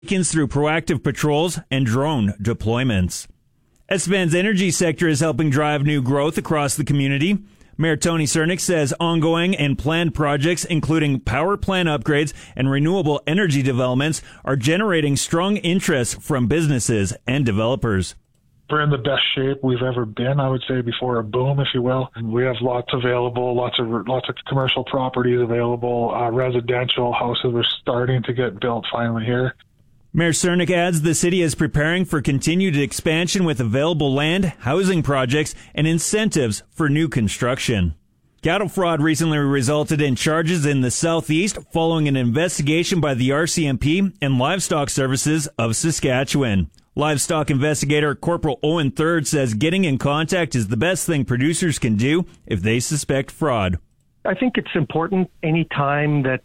through proactive patrols and drone deployments. Estevan's energy sector is helping drive new growth across the community. Mayor Tony Cernick says ongoing and planned projects, including power plant upgrades and renewable energy developments, are generating strong interest from businesses and developers. We're in the best shape we've ever been, I would say, before a boom, if you will. And we have lots available, lots of commercial properties available, residential houses are starting to get built finally here. Mayor Cernick adds the city is preparing for continued expansion with available land, housing projects, and incentives for new construction. Cattle fraud recently resulted in charges in the Southeast following an investigation by the RCMP and Livestock Services of Saskatchewan. Livestock investigator Corporal Owen Third says getting in contact is the best thing producers can do if they suspect fraud. I think it's important any time that,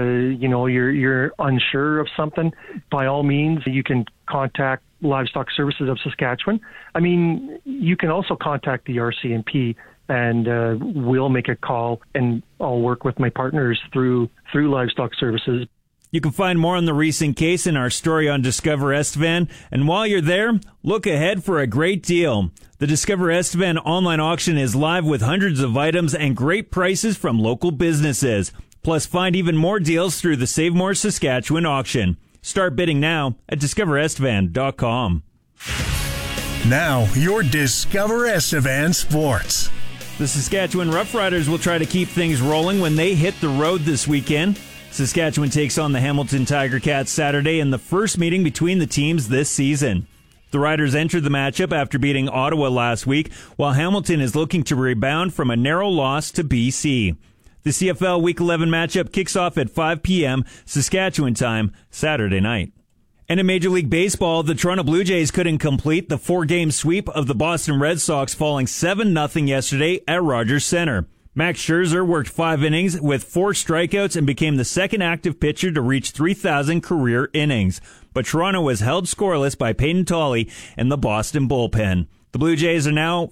you're unsure of something, by all means, you can contact Livestock Services of Saskatchewan. I mean, you can also contact the RCMP and we'll make a call and I'll work with my partners through Livestock Services. You can find more on the recent case in our story on Discover Estevan. And while you're there, look ahead for a great deal. The Discover Estevan online auction is live with hundreds of items and great prices from local businesses. Plus, find even more deals through the Save More Saskatchewan auction. Start bidding now at discoverestevan.com. Now, your Discover Estevan Sports. The Saskatchewan Roughriders will try to keep things rolling when they hit the road this weekend. Saskatchewan takes on the Hamilton Tiger Cats Saturday in the first meeting between the teams this season. The Riders entered the matchup after beating Ottawa last week, while Hamilton is looking to rebound from a narrow loss to BC. The CFL Week 11 matchup kicks off at 5 p.m. Saskatchewan time Saturday night. And in Major League Baseball, the Toronto Blue Jays couldn't complete the 4-game sweep of the Boston Red Sox, falling 7-0 yesterday at Rogers Center. Max Scherzer worked 5 innings with 4 strikeouts and became the second active pitcher to reach 3,000 career innings. But Toronto was held scoreless by Peyton Tolley and the Boston bullpen. The Blue Jays are now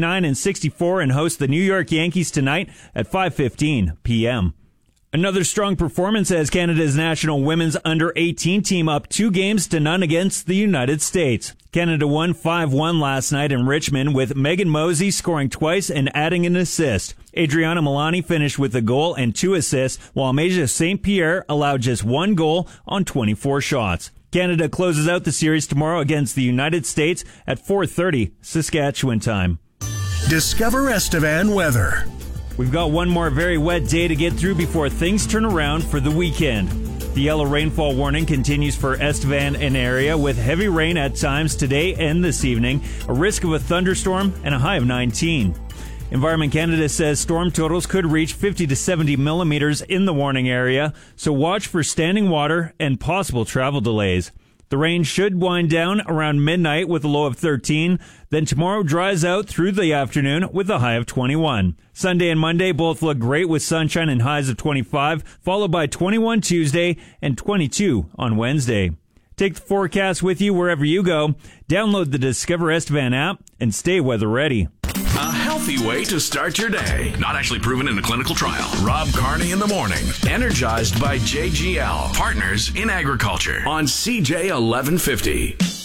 59-64 and host the New York Yankees tonight at 5:15 p.m. Another strong performance as Canada's national women's under-18 team up 2-0 against the United States. Canada won 5-1 last night in Richmond with Megan Mosey scoring twice and adding an assist. Adriana Milani finished with a goal and 2 assists, while Meja St. Pierre allowed just 1 goal on 24 shots. Canada closes out the series tomorrow against the United States at 4:30 Saskatchewan time. Discover Estevan weather. We've got one more very wet day to get through before things turn around for the weekend. The yellow rainfall warning continues for Estevan and area with heavy rain at times today and this evening, a risk of a thunderstorm, and a high of 19. Environment Canada says storm totals could reach 50 to 70 millimeters in the warning area, so watch for standing water and possible travel delays. The rain should wind down around midnight with a low of 13. Then tomorrow dries out through the afternoon with a high of 21. Sunday and Monday both look great with sunshine and highs of 25, followed by 21 Tuesday and 22 on Wednesday. Take the forecast with you wherever you go. Download the Discover Estevan app and stay weather ready. A healthy way to start your day. Not actually proven in a clinical trial. Rob Carney in the morning. Energized by JGL. Partners in Agriculture. On CJ 1150.